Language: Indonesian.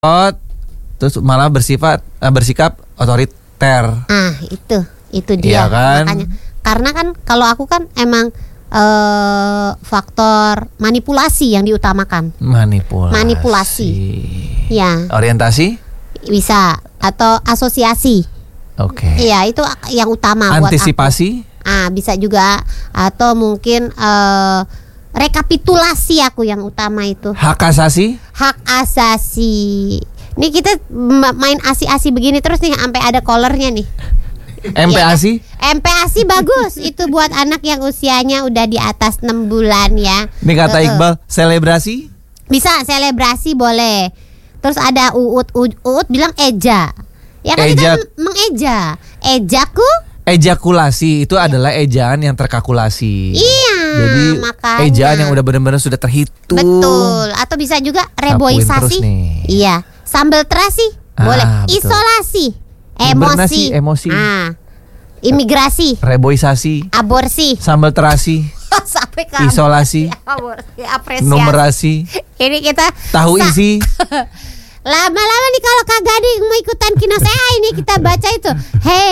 terus malah bersikap otoriter. Itu dia. Iya kan? Makanya karena kan kalau aku kan emang faktor manipulasi yang diutamakan. Manipulasi. Ya. Orientasi? Bisa atau asosiasi. Oke. Iya, itu yang utama buat aku. Antisipasi? Bisa juga atau mungkin rekapitulasi aku yang utama itu. Hak asasi? Hak asasi. Nih kita main asi-asi begini terus nih sampai ada kolornya nih. MPASI? Ya, MPASI bagus. Itu buat anak yang usianya udah di atas 6 bulan ya. Ini kata Iqbal, selebrasi? Bisa, selebrasi boleh. Terus ada Uut bilang eja. Ya kan kita mengeja. Ejakulasi itu adalah ejaan yang terkalkulasi. Iya. Jadi makanya. ejaan yang udah benar-benar sudah terhitung. Betul. Atau bisa juga reboisasi. Iya. Sambal terasi boleh. Betul. Isolasi. Emosi. Imigrasi. Reboisasi. Aborsi. Sambal terasi. Sampai ke isolasi. Aborsi. Apresiasi. Numerasi. Ini kita tahu isi. Lama-lama nih kalau Kak Gading mau ikutan Kinosea ini kita baca itu.